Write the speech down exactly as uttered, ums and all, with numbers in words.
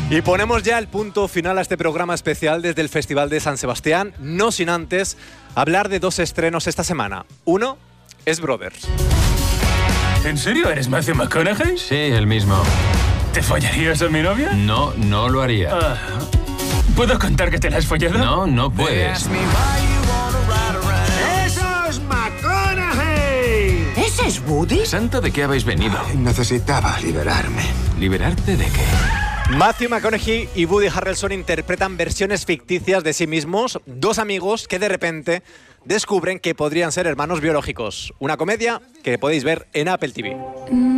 Y ponemos ya el punto final a este programa especial desde el Festival de San Sebastián, no sin antes hablar de dos estrenos esta semana. Uno es Brothers. ¿En serio eres Matthew McConaughey? Sí, el mismo. ¿Te follarías a mi novia? No, no lo haría. Ah, ¿puedo contar que te la has follado? No, no puedes. ¡Eso es McConaughey! ¿Ese es Woody? ¿Santo de qué habéis venido? Necesitaba liberarme. ¿Liberarte de qué? Matthew McConaughey y Woody Harrelson interpretan versiones ficticias de sí mismos, dos amigos que de repente descubren que podrían ser hermanos biológicos. Una comedia que podéis ver en Apple T V.